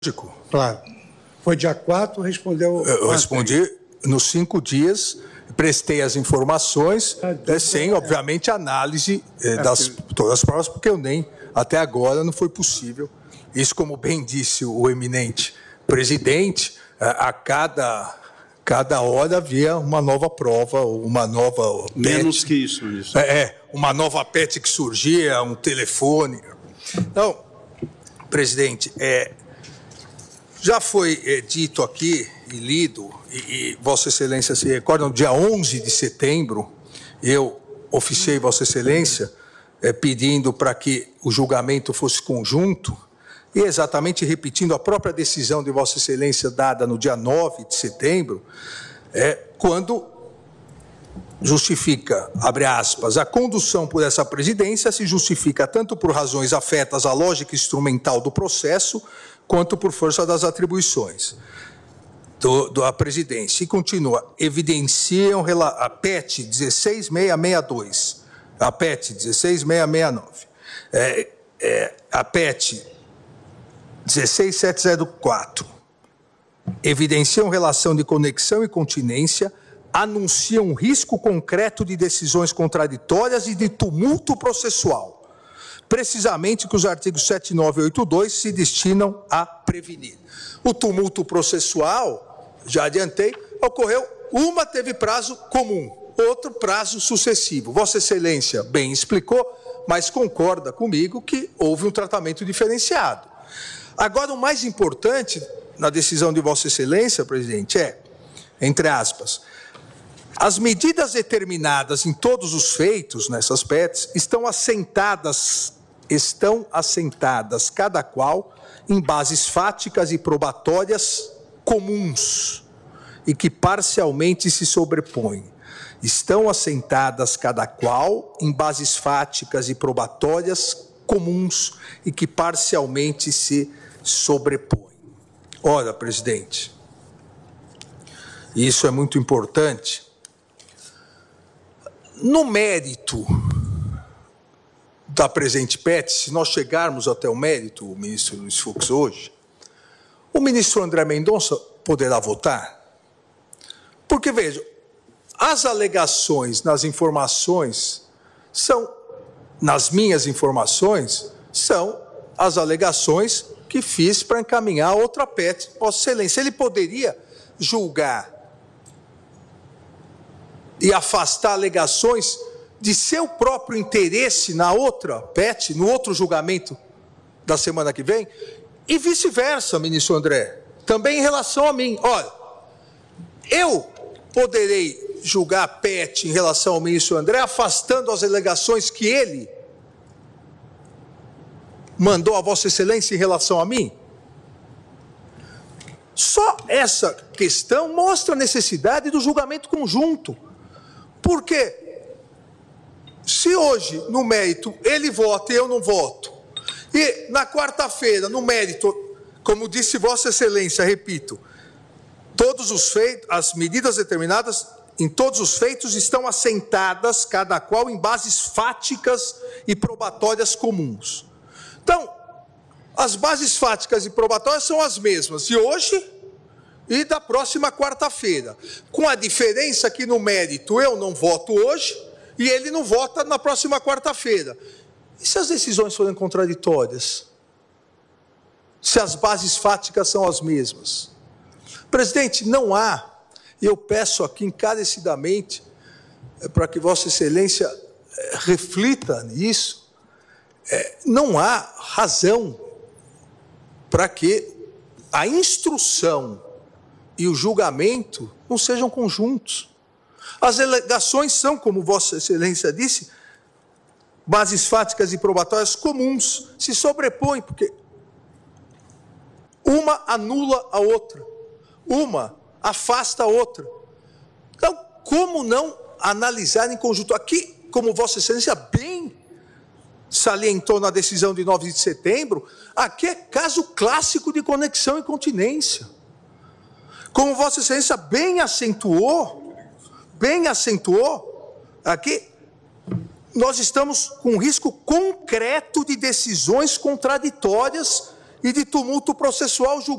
Claro. Foi dia 4, respondeu... Eu respondi nos 5 dias, prestei as informações, sem, obviamente, análise das todas as provas, porque eu nem, até agora, não foi possível. Isso, como bem disse o eminente presidente, a cada hora havia uma nova prova, uma nova PET. Menos que isso, ministro. Uma nova PET que surgia, um telefone. Então, presidente, já foi dito aqui e lido, e Vossa Excelência se recorda, no dia 11 de setembro, eu oficiei Vossa Excelência pedindo para que o julgamento fosse conjunto, e exatamente repetindo a própria decisão de Vossa Excelência dada no dia 9 de setembro, quando justifica, abre aspas, a condução por essa presidência se justifica tanto por razões afetas à lógica instrumental do processo, quanto por força das atribuições da presidência. E continua, evidenciam a PET 16662, a PET 16669, a PET 16704, evidenciam relação de conexão e continência, anunciam um risco concreto de decisões contraditórias e de tumulto processual, precisamente que os artigos 79 e 82 se destinam a prevenir. O tumulto processual, já adiantei, ocorreu, uma teve prazo comum, outro prazo sucessivo. Vossa Excelência bem explicou, mas concorda comigo que houve um tratamento diferenciado. Agora, o mais importante na decisão de Vossa Excelência, presidente, entre aspas, as medidas determinadas em todos os feitos nessas PETs estão assentadas, cada qual em bases fáticas e probatórias comuns e que parcialmente se sobrepõem. Estão assentadas cada qual em bases fáticas e probatórias comuns e que parcialmente se sobrepõem. Ora, presidente, isso é muito importante. No mérito da presente PET, se nós chegarmos até o mérito, o ministro Luiz Fux hoje, o ministro André Mendonça poderá votar? Porque, veja, as alegações nas informações nas minhas informações, são as alegações que fiz para encaminhar outra PET. Vossa Excelência, ele poderia julgar e afastar alegações de seu próprio interesse na outra PET, no outro julgamento da semana que vem, e vice-versa, ministro André, também em relação a mim. Olha, eu poderei julgar a PET em relação ao ministro André, afastando as alegações que ele mandou a Vossa Excelência em relação a mim? Só essa questão mostra a necessidade do julgamento conjunto. Porque se hoje, no mérito, ele vota e eu não voto, e na quarta-feira, no mérito, como disse Vossa Excelência, repito, todos os feitos, as medidas determinadas em todos os feitos estão assentadas, cada qual em bases fáticas e probatórias comuns. Então, as bases fáticas e probatórias são as mesmas de hoje e da próxima quarta-feira, com a diferença que no mérito eu não voto hoje e ele não vota na próxima quarta-feira. E se as decisões forem contraditórias? Se as bases fáticas são as mesmas? Presidente, não há, e eu peço aqui encarecidamente, para que Vossa Excelência reflita nisso, não há razão para que a instrução e o julgamento não sejam conjuntos. As alegações são, como Vossa Excelência disse, bases fáticas e probatórias comuns, se sobrepõem, porque uma anula a outra, uma afasta a outra. Então, como não analisar em conjunto? Aqui, como Vossa Excelência bem salientou na decisão de 9 de setembro, aqui é caso clássico de conexão e continência. Como Vossa Excelência bem acentuou, aqui nós estamos com um risco concreto de decisões contraditórias e de tumulto processual julgado